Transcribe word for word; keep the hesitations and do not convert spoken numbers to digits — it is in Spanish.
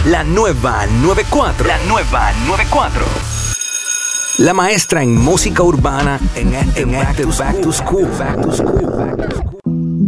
La nueva noventa y cuatro. La nueva noventa y cuatro. La maestra en música urbana en, en, en Back to School. Back to School. Back to School.